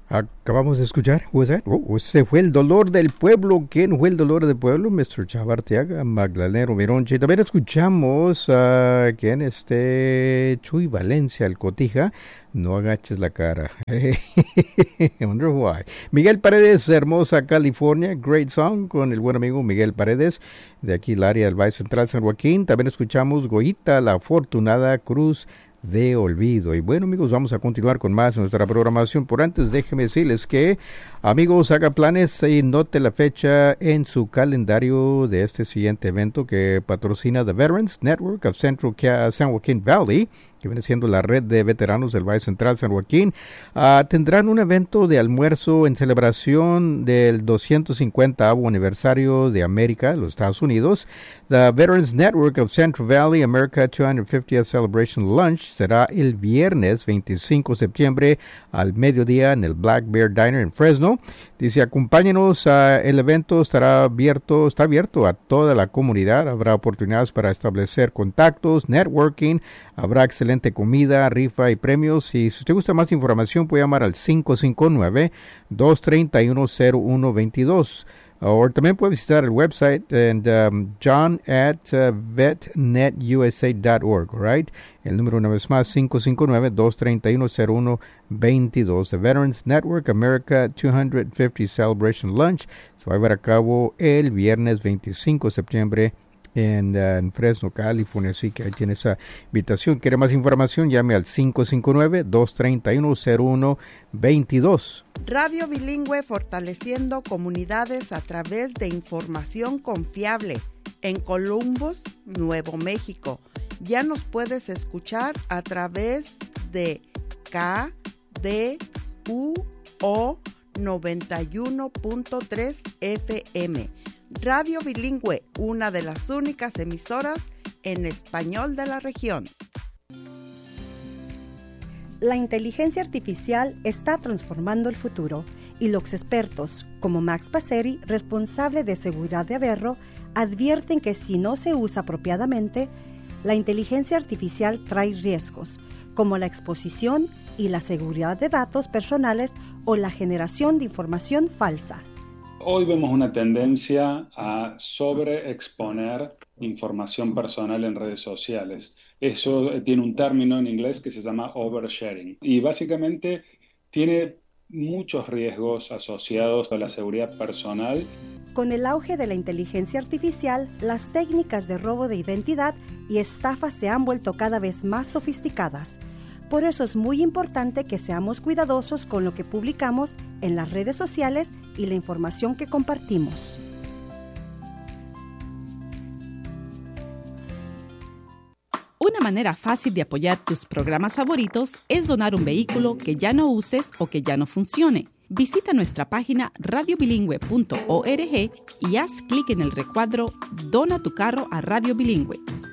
Acabamos de escuchar, who was that? Ese fue el dolor del pueblo. ¿Quién fue el dolor del pueblo? Mr. Chava Arteaga, Magdalena Mironche. También escuchamos a Chuy Valencia, el Cotija. No agaches la cara. I wonder why. Miguel Paredes, Hermosa, California. Great song con el buen amigo Miguel Paredes, de aquí el área del Valle Central San Joaquín. También escuchamos Goyita, la afortunada Cruz de Olvido. Y bueno, amigos, vamos a continuar con más de nuestra programación. Por antes, déjenme decirles que, amigos, haga planes y note la fecha en su calendario de este siguiente evento que patrocina The Veterans Network of Central San Joaquin Valley, que viene siendo la red de veteranos del Valle Central San Joaquín. Tendrán un evento de almuerzo en celebración del 250º aniversario de América, los Estados Unidos. The Veterans Network of Central Valley America 250th Celebration Lunch será el viernes 25 de septiembre al mediodía en el Black Bear Diner en Fresno. Dice, acompáñenos, el evento está abierto a toda la comunidad. Habrá oportunidades para establecer contactos, networking, habrá excelente comida, rifa y premios. Y si usted gusta más información, puede llamar al 559-231-0122. O también puede visitar el website john@vetnetusa.org, right? El número una vez más, 559-231-0122. The Veterans Network America 250 Celebration Lunch se va a llevar a cabo el viernes 25 de septiembre en Fresno, California. Así que ahí tiene esa invitación. ¿Quiere más información? Llame al 559-231-0122. Radio Bilingüe, fortaleciendo comunidades a través de información confiable. En Columbus, Nuevo México. Ya nos puedes escuchar a través de KDUO 91.3 FM. Radio Bilingüe, una de las únicas emisoras en español de la región. La inteligencia artificial está transformando el futuro y los expertos, como Max Passeri, responsable de seguridad de Averro, advierten que si no se usa apropiadamente, la inteligencia artificial trae riesgos, como la exposición y la seguridad de datos personales o la generación de información falsa. Hoy vemos una tendencia a sobreexponer información personal en redes sociales. Eso tiene un término en inglés que se llama oversharing. Y básicamente tiene muchos riesgos asociados a la seguridad personal. Con el auge de la inteligencia artificial, las técnicas de robo de identidad y estafas se han vuelto cada vez más sofisticadas. Por eso es muy importante que seamos cuidadosos con lo que publicamos en las redes sociales y la información que compartimos. Una manera fácil de apoyar tus programas favoritos es donar un vehículo que ya no uses o que ya no funcione. Visita nuestra página radiobilingüe.org y haz clic en el recuadro Dona tu carro a Radio Bilingüe.